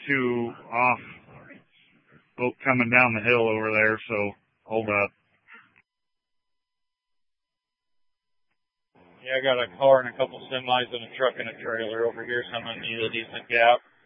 two off, both coming down the hill over there, so hold up. Yeah, I got a car and a couple semis and a truck and a trailer over here, so I'm going to need a decent gap.